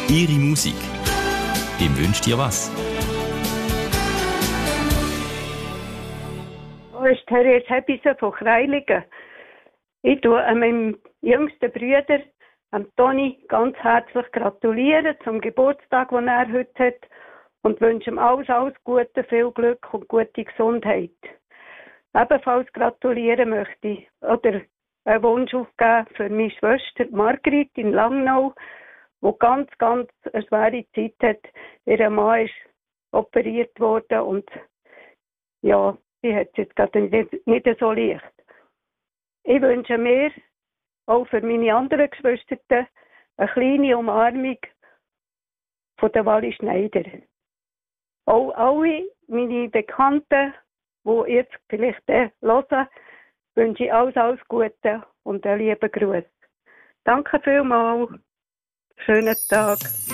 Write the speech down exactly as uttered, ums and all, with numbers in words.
Ihre Musik. Wem wünscht ihr was? Oh, ist Herr Hebise von Kreiligen. Ich tue meinem jüngsten Bruder, am Toni, ganz herzlich gratulieren zum Geburtstag, den er heute hat. Und wünsche ihm alles, alles Gute, viel Glück und gute Gesundheit. Ebenfalls gratulieren möchte ich, oder einen Wunsch aufgeben für meine Schwester Margrit in Langnau, die ganz, ganz eine schwere Zeit hat. Ihr Mann ist operiert worden und ja, sie hat es jetzt gerade nicht, nicht so leicht. Ich wünsche mir, auch für meine anderen Geschwister, eine kleine Umarmung von der Wally Schneider. Auch alle meine Bekannten, die jetzt vielleicht äh, hören, wünsche ich alles, alles Gute und einen lieben Gruß. Danke vielmals. Schönen Tag.